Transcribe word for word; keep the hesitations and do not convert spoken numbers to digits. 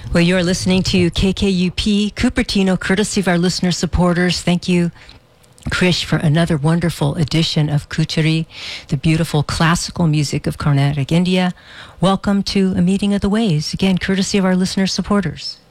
Well, you're listening to K K U P Cupertino, courtesy of our listener supporters. Thank you, Krish, for another wonderful edition of Kuchari, the beautiful classical music of Carnatic India. Welcome to A Meeting of the Ways, again, courtesy of our listener supporters.